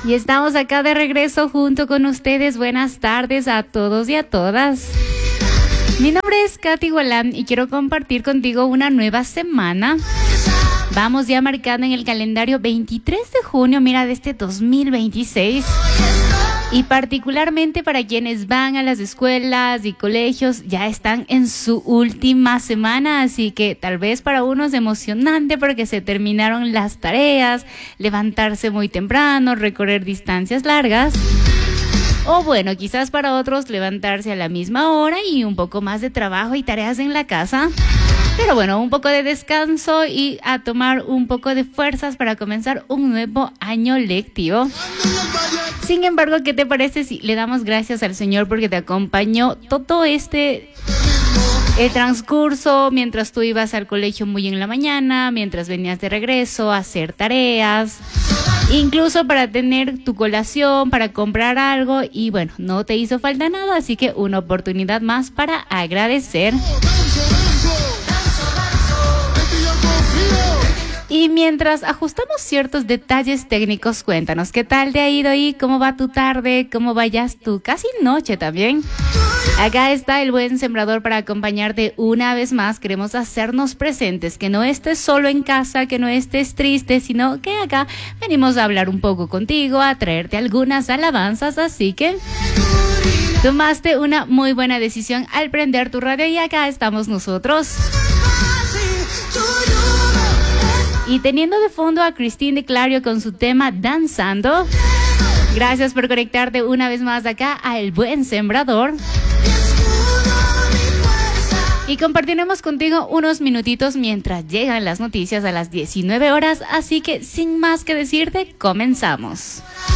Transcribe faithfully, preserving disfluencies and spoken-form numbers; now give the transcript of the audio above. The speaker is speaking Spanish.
Y estamos acá de regreso junto con ustedes. Buenas tardes a todos y a todas. Mi nombre es Katy Gualán y quiero compartir contigo una nueva semana. Vamos ya marcando en el calendario veintitrés de junio, mira, de este dos mil veintiséis. Y particularmente para quienes van a las escuelas y colegios, ya están en su última semana, así que tal vez para unos es emocionante porque se terminaron las tareas, levantarse muy temprano, recorrer distancias largas. O bueno, quizás para otros levantarse a la misma hora y un poco más de trabajo y tareas en la casa. Pero bueno, un poco de descanso y a tomar un poco de fuerzas para comenzar un nuevo año lectivo. Sin embargo, ¿qué te parece si le damos gracias al Señor porque te acompañó todo este el transcurso mientras tú ibas al colegio muy en la mañana, mientras venías de regreso a hacer tareas, incluso para tener tu colación, para comprar algo y bueno, no te hizo falta nada, así que una oportunidad más para agradecer. Y mientras ajustamos ciertos detalles técnicos, cuéntanos, ¿qué tal te ha ido ahí? ¿Cómo va tu tarde? ¿Cómo vayas tu casi noche también? Acá está el buen sembrador para acompañarte una vez más. Queremos hacernos presentes, que no estés solo en casa, que no estés triste, sino que acá venimos a hablar un poco contigo, a traerte algunas alabanzas, así que tomaste una muy buena decisión al prender tu radio y acá estamos nosotros. Y teniendo de fondo a Cristín de Clario con su tema Danzando. Gracias por conectarte una vez más acá a El Buen Sembrador. Y compartiremos contigo unos minutitos mientras llegan las noticias a las diecinueve horas. Así que sin más que decirte, comenzamos.